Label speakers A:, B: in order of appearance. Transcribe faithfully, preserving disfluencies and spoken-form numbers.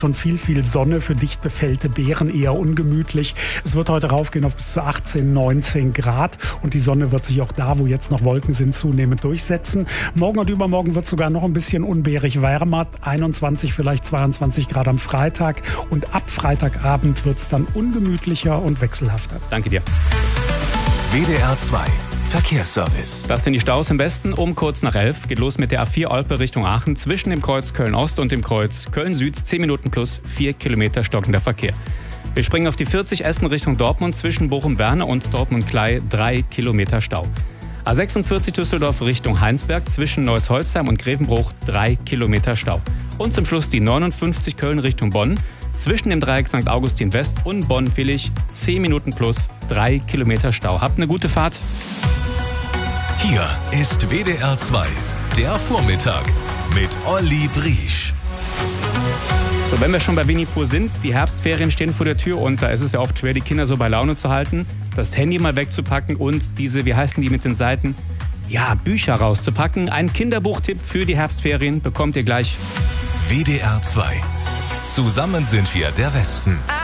A: Schon viel, viel Sonne, für dicht befällte Beeren eher ungemütlich. Es wird heute raufgehen auf bis zu achtzehn, neunzehn Grad und die Sonne wird sich auch da, wo jetzt noch Wolken sind, zunehmend durchsetzen. Morgen und übermorgen wird es sogar noch ein bisschen unbärig wärmer, einundzwanzig, vielleicht zweiundzwanzig Grad am Freitag und ab Freitagabend wird es dann ungemütlicher und wechselhafter.
B: Danke dir.
C: W D R zwei Verkehrsservice.
B: Das sind die Staus im Westen. Um kurz nach elf geht los mit der A vier Olpe Richtung Aachen zwischen dem Kreuz Köln-Ost und dem Kreuz Köln-Süd. zehn Minuten plus vier Kilometer stockender Verkehr. Wir springen auf die vierzig Essen Richtung Dortmund zwischen Bochum-Werne und Dortmund-Klei. drei Kilometer Stau. A sechsundvierzig Düsseldorf Richtung Heinsberg zwischen Neuss-Holzheim und Grevenbruch. drei Kilometer Stau. Und zum Schluss die neunundfünfzig Köln Richtung Bonn. Zwischen dem Dreieck Sankt Augustin West und Bonn-Villig zehn Minuten plus drei Kilometer Stau. Habt eine gute Fahrt.
C: Hier ist W D R zwei, der Vormittag mit Olli Briesch.
B: So, wenn wir schon bei Winnie-Pooh sind, die Herbstferien stehen vor der Tür und da ist es ja oft schwer, die Kinder so bei Laune zu halten, das Handy mal wegzupacken und diese, wie heißen die mit den Seiten, ja, Bücher rauszupacken. Ein Kinderbuchtipp für die Herbstferien bekommt ihr gleich.
C: W D R zwei. Zusammen sind wir der Westen.